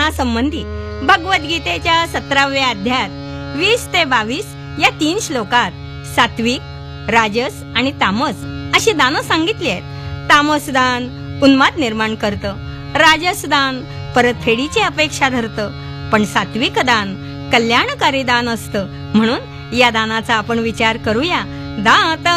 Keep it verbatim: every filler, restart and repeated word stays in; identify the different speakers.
Speaker 1: दानासंबंधी भगवद्गीतेच्या सतराव्या अध्यायात वीस ते बावीस या तीन श्लोकात सात्विक, राजस आणि तामस अशी दानं सांगितली आहेत. तामस दान उन्माद निर्माण करतं, राजस दान परतफेडीची अपेक्षा धरतं, पण सात्विक दान कल्याणकारी दान असतं. म्हणून या दानाचा आपण विचार करूया. दात